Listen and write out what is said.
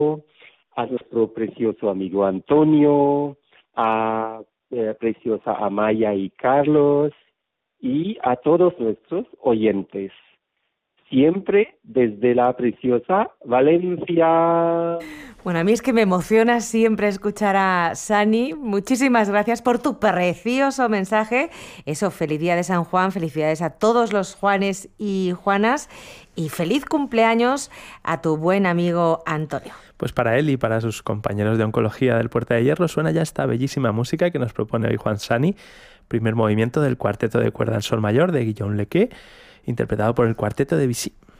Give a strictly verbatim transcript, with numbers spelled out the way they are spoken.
a nuestro precioso amigo Antonio, a eh, preciosa Amaya y Carlos, y a todos nuestros oyentes. Siempre desde la preciosa Valencia. Bueno, a mí es que me emociona siempre escuchar a Sani. Muchísimas gracias por tu precioso mensaje. Eso, feliz día de San Juan, felicidades a todos los Juanes y Juanas y feliz cumpleaños a tu buen amigo Antonio. Pues para él y para sus compañeros de oncología del Puerta de Hierro suena ya esta bellísima música que nos propone hoy Juan Sani, primer movimiento del cuarteto de cuerda en sol mayor de Guillaume Lequé, interpretado por el cuarteto de Vichy.